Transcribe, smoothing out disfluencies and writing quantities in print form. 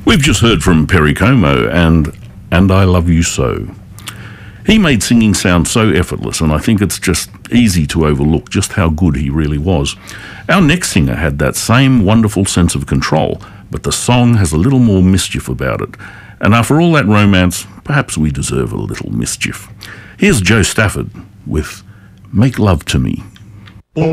We've just heard from Perry Como and I Love You So. He made singing sound so effortless, and I think it's just easy to overlook just how good he really was. Our next singer had that same wonderful sense of control, but the song has a little more mischief about it. And after all that romance, perhaps we deserve a little mischief. Here's Joe Stafford with Make Love to Me.